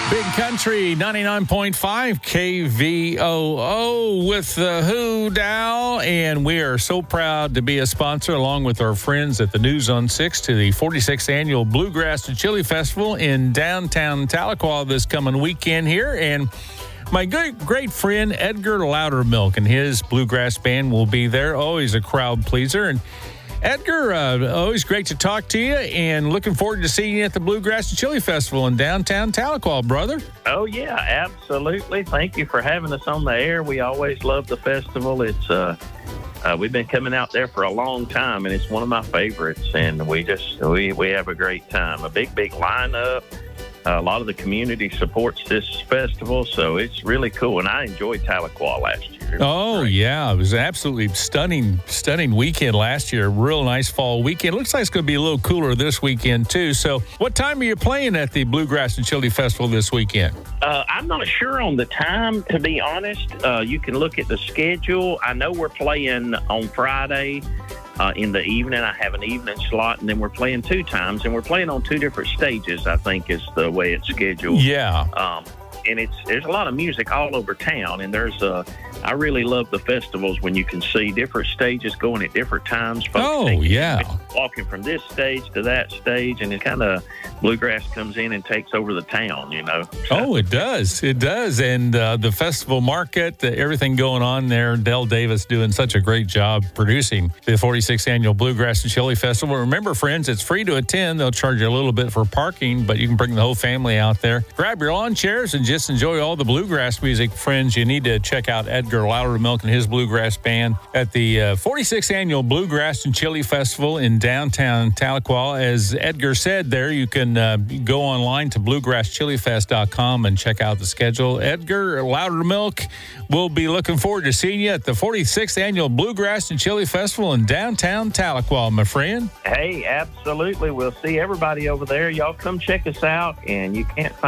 Big Country 99.5 KVOO with the Who Dow, and we are so proud to be a sponsor along with our friends at the News on 6 to the 46th Annual Bluegrass and Chili Festival in downtown Tahlequah this coming weekend here. And my great friend Edgar Loudermilk and his bluegrass band will be there. Always a crowd pleaser. And Edgar, always great to talk to you, and looking forward to seeing you at the Bluegrass and Chili Festival in downtown Tahlequah, brother. Oh, yeah, absolutely. Thank you for having us on the air. We always love the festival. It's we've been coming out there for a long time, and it's one of my favorites, and we have a great time. A big lineup. A lot of the community supports this festival, so it's really cool, and I enjoyed Tahlequah last year. Oh, yeah. It was an absolutely stunning weekend last year. Real nice fall weekend. Looks like it's going to be a little cooler this weekend, too. So what time are you playing at the Bluegrass and Chili Festival this weekend? I'm not sure on the time, to be honest. You can look at the schedule. I know we're playing on Friday in the evening. I have an evening slot, and then we're playing 2 times, and we're playing on 2 different stages, I think is the way it's scheduled. Yeah. And there's a lot of music all over town, and I really love the festivals when you can see different stages going at different times. Folks walking from this stage to that stage, and it kind of bluegrass comes in and takes over the town, you know. Oh, it does. It does. And the festival market, everything going on there, Dell Davis doing such a great job producing the 46th Annual Bluegrass and Chili Festival. Remember, friends, it's free to attend. They'll charge you a little bit for parking, but you can bring the whole family out there. Grab your lawn chairs and just enjoy all the bluegrass music. Friends, you need to check out Edgar Loudermilk and his bluegrass band at the 46th Annual Bluegrass and Chili Festival in downtown Tahlequah. As Edgar said there, you can go online to bluegrasschilifest.com and check out the schedule. Edgar Loudermilk will be looking forward to seeing you at the 46th Annual Bluegrass and Chili Festival in downtown Tahlequah, my friend. Hey, absolutely. We'll see everybody over there. Y'all come check us out, and you can't find